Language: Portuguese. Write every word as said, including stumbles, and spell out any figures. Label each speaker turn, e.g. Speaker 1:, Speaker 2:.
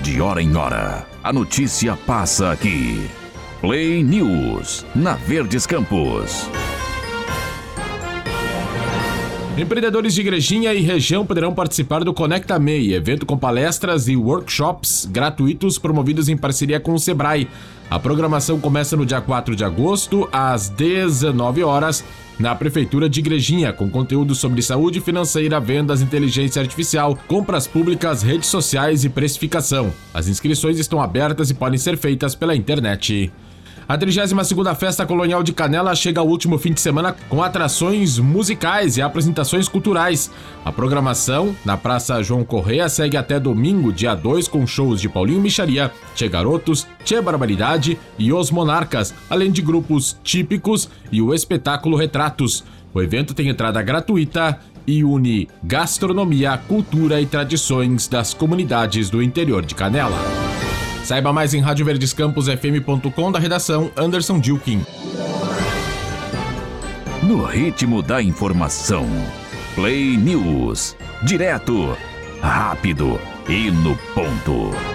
Speaker 1: De hora em hora, a notícia passa aqui. Play News, na Verdes Campos.
Speaker 2: Empreendedores de Igrejinha e região poderão participar do Conecta M E I, evento com palestras e workshops gratuitos promovidos em parceria com o Sebrae. A programação começa no dia quatro de agosto, às dezenove horas, na Prefeitura de Igrejinha, com conteúdo sobre saúde financeira, vendas, inteligência artificial, compras públicas, redes sociais e precificação. As inscrições estão abertas e podem ser feitas pela internet. A trigésima segunda Festa Colonial de Canela chega ao último fim de semana com atrações musicais e apresentações culturais. A programação na Praça João Correia segue até domingo, dia dois, com shows de Paulinho Micharia, Tchê Garotos, Tchê Barbaridade e Os Monarcas, além de grupos típicos e o espetáculo Retratos. O evento tem entrada gratuita e une gastronomia, cultura e tradições das comunidades do interior de Canela. Saiba mais em rádio verdes campos f m ponto com, da redação Anderson Dilkin.
Speaker 1: No ritmo da informação, Play News. Direto, rápido e no ponto.